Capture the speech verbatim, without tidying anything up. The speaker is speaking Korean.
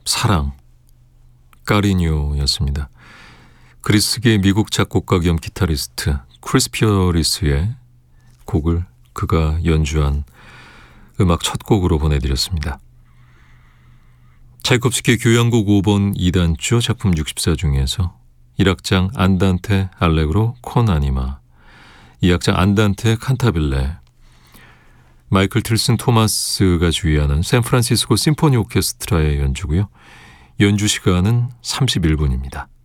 사랑, 까리뇨였습니다. 그리스계 미국 작곡가 겸 기타리스트 크리스 피어리스의 곡을 그가 연주한 음악 첫 곡으로 보내드렸습니다. 차이콥스키 교향곡 오 번 이 단조 작품 육십사 중에서 일 악장 안단테 알레그로 콘 아니마, 이 악장 안단테 칸타빌레, 마이클 틸슨 토마스가 주의하는 샌프란시스코 심포니 오케스트라의 연주고요. 연주 시간은 삼십일 분입니다.